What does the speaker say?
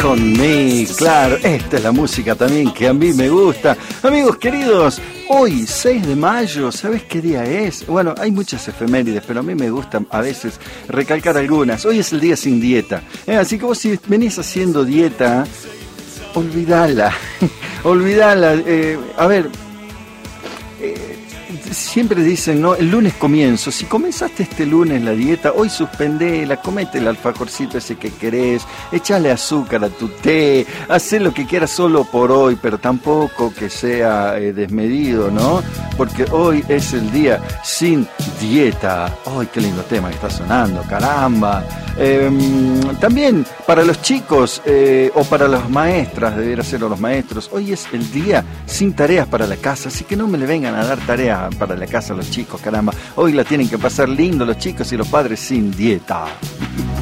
On Me, claro, esta es la música también que a mí me gusta. Amigos queridos, hoy 6 de mayo, ¿sabes qué día es? Bueno, hay muchas efemérides, pero a mí me gusta a veces recalcar algunas. Hoy es el día sin dieta, así que vos si venís haciendo dieta, olvidala, olvidala. A ver, siempre dicen, ¿no? El lunes comienzo. Si comenzaste este lunes la dieta, hoy suspendela, comete el alfajorcito ese que querés, echale azúcar a tu té, hacé lo que quieras solo por hoy, pero tampoco que sea desmedido, ¿no? Porque hoy es el día sin dieta. ¡Ay, qué lindo tema que está sonando! ¡Caramba! También para los chicos o para las maestras, debería ser los maestros, hoy es el día sin tareas para la casa, así que no me le vengan a dar tareas para la casa a los chicos, caramba. Hoy la tienen que pasar lindo los chicos y los padres sin dieta.